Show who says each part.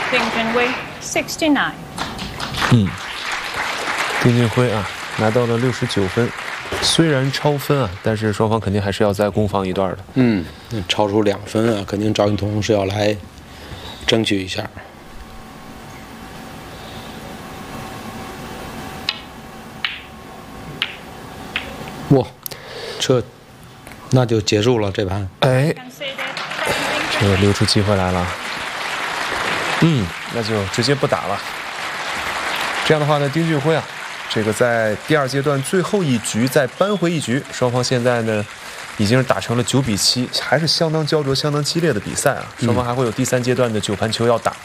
Speaker 1: 丁俊晖69。
Speaker 2: 丁俊晖啊，拿到了69分，虽然超分啊，但是双方肯定还是要再攻防一段的。
Speaker 3: 超出2分啊，肯定赵云彤是要来争取一下。哇，那就结束了这盘。
Speaker 2: 哎，这个溜出机会来了。那就直接不打了。这样的话呢，丁俊晖啊，这个在第2阶段最后一局再扳回一局，双方现在呢已经是打成了9比7，还是相当焦灼、相当激烈的比赛啊。双方还会有第3阶段的9盘球要打。